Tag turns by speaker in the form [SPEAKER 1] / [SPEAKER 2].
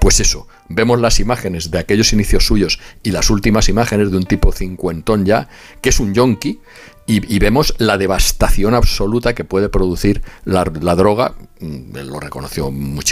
[SPEAKER 1] pues eso, vemos las imágenes de aquellos inicios suyos y las últimas imágenes de un tipo cincuentón ya, que es un yonki, y vemos la devastación absoluta que puede producir la droga. Lo reconoció muchísimo